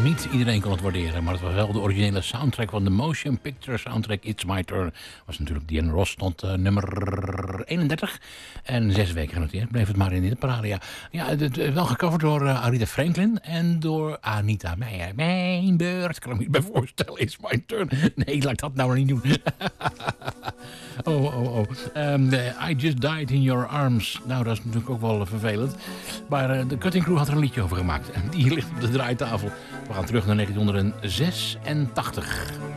Niet iedereen kon het waarderen, maar het was wel de originele soundtrack van de Motion Picture Soundtrack It's My Turn. Was natuurlijk Diana Ross, stond nummer 31 en 6 weken genoteerd. Bleef het maar in de parade, ja. Ja, het wel gecoverd door Aretha Franklin en door Anita Meijer. Mijn beurt, kan ik me niet bij voorstellen, It's My Turn. Nee, laat ik dat nou maar niet doen. Oh. I Just Died in Your Arms. Nou, dat is natuurlijk ook wel vervelend. Maar de Cutting Crew had er een liedje over gemaakt. En die ligt op de draaitafel. We gaan terug naar 1986.